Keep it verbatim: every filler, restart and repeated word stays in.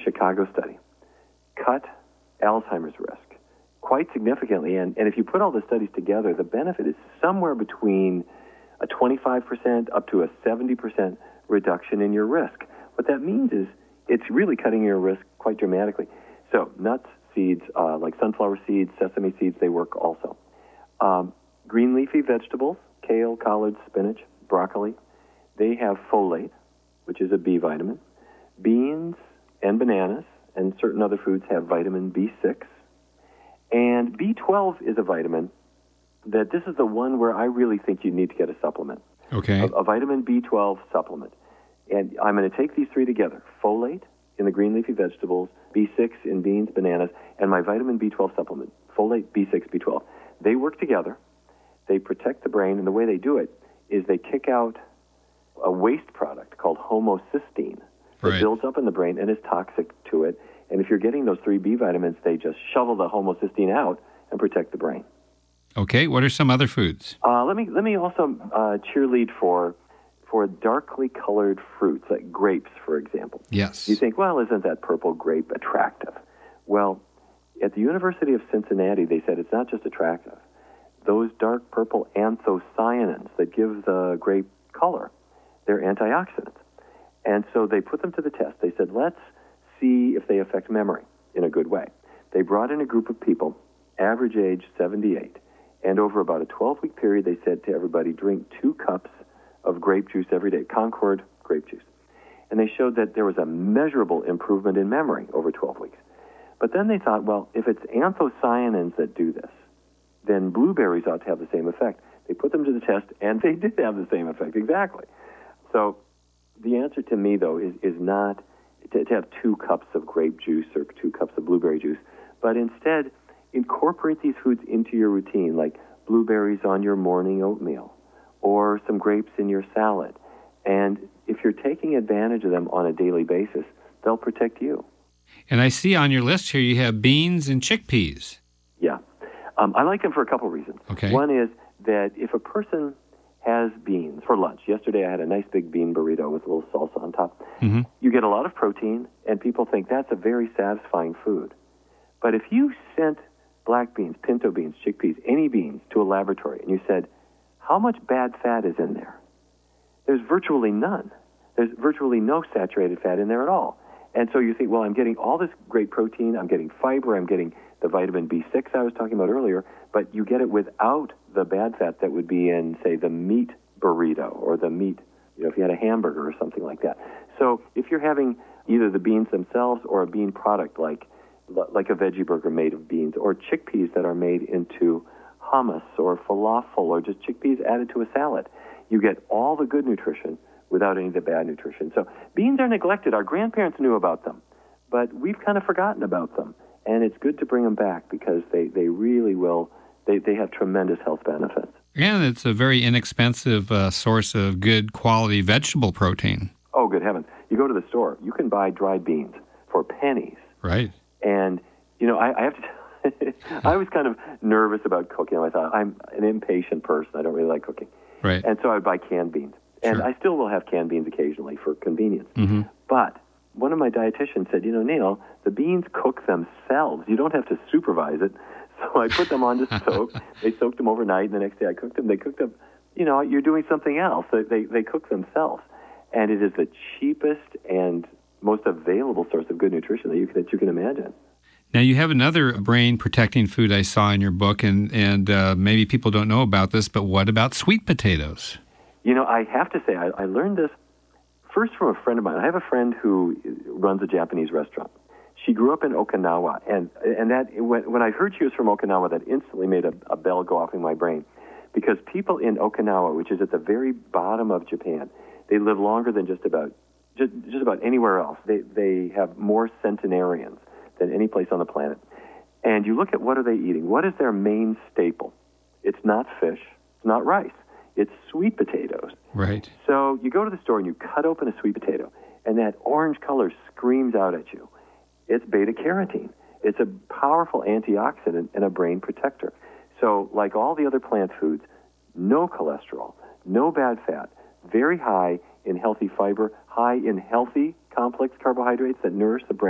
Chicago study, cut Alzheimer's risk quite significantly. And, and if you put all the studies together, the benefit is somewhere between a twenty-five percent up to a seventy percent reduction in your risk. What that means is it's really cutting your risk quite dramatically. So nuts, seeds, uh, like sunflower seeds, sesame seeds, they work also. Um, green leafy vegetables, kale, collards, spinach, broccoli, they have folate, which is a B vitamin. Beans and bananas and certain other foods have vitamin B six. And B twelve is a vitamin that this is the one where I really think you need to get a supplement. Okay. A, a vitamin B twelve supplement. And I'm going to take these three together. Folate in the green leafy vegetables, B six in beans, bananas, and my vitamin B twelve supplement. Folate, B six, B twelve. They work together. They protect the brain, and the way they do it is they kick out a waste product called homocysteine that Right. builds up in the brain and is toxic to it. And if you're getting those three B vitamins, they just shovel the homocysteine out and protect the brain. Okay, what are some other foods? Uh, let me let me also uh, cheerlead for for darkly colored fruits, like grapes, for example. Yes. You think, well, isn't that purple grape attractive? Well, at the University of Cincinnati, they said it's not just attractive. Those dark purple anthocyanins that give the grape color, they're antioxidants. And so they put them to the test. They said, let's see if they affect memory in a good way. They brought in a group of people, average age seventy-eight, and over about a twelve-week period, they said to everybody, drink two cups of grape juice every day, Concord grape juice. And they showed that there was a measurable improvement in memory over twelve weeks. But then they thought, well, if it's anthocyanins that do this, then blueberries ought to have the same effect. They put them to the test, and they did have the same effect, exactly. So the answer to me, though, is, is not to, to have two cups of grape juice or two cups of blueberry juice, but instead incorporate these foods into your routine, like blueberries on your morning oatmeal or some grapes in your salad. And if you're taking advantage of them on a daily basis, they'll protect you. And I see on your list here you have beans and chickpeas. Yeah. Um, I like them for a couple reasons. Okay. One is that if a person has beans for lunch, yesterday I had a nice big bean burrito with a little salsa on top, Mm-hmm. you get a lot of protein, and people think that's a very satisfying food. But if you sent black beans, pinto beans, chickpeas, any beans to a laboratory, and you said, how much bad fat is in there? There's virtually none. There's virtually no saturated fat in there at all. And so you think, well, I'm getting all this great protein, I'm getting fiber, I'm getting the vitamin B six I was talking about earlier, but you get it without the bad fat that would be in, say, the meat burrito or the meat, you know, if you had a hamburger or something like that. So if you're having either the beans themselves or a bean product like like a veggie burger made of beans, or chickpeas that are made into hummus or falafel, or just chickpeas added to a salad, you get all the good nutrition without any of the bad nutrition. So beans are neglected. Our grandparents knew about them, but we've kind of forgotten about them. And it's good to bring them back because they, they really will, they, they have tremendous health benefits. And it's a very inexpensive uh, source of good quality vegetable protein. Oh, good heavens. You go to the store, you can buy dried beans for pennies. Right. And, you know, I, I have to, I was kind of nervous about cooking. I thought, I'm an impatient person. I don't really like cooking. Right. And so I would buy canned beans. And Sure. I still will have canned beans occasionally for convenience. Mm-hmm. But one of my dietitians said, you know, Neil, the beans cook themselves. You don't have to supervise it. So I put them on to soak. They soaked them overnight, and the next day I cooked them. They cooked them, you know, you're doing something else. They, they, they cook themselves. And it is the cheapest and most available source of good nutrition that you can, that you can imagine. Now, you have another brain-protecting food I saw in your book, and, and uh, maybe people don't know about this, but what about sweet potatoes? You know, I have to say, I, I learned this first from a friend of mine. I have a friend who runs a Japanese restaurant. She grew up in Okinawa, and and that when, when I heard she was from Okinawa, that instantly made a, a bell go off in my brain, because people in Okinawa, which is at the very bottom of Japan, they live longer than just about just, just about anywhere else. They they have more centenarians than any place on the planet. And you look at what are they eating? What is their main staple? It's not fish. It's not rice. It's sweet potatoes. Right. So you go to the store and you cut open a sweet potato, and that orange color screams out at you. It's beta-carotene. It's a powerful antioxidant and a brain protector. So like all the other plant foods, no cholesterol, no bad fat, very high in healthy fiber, high in healthy complex carbohydrates that nourish the brain.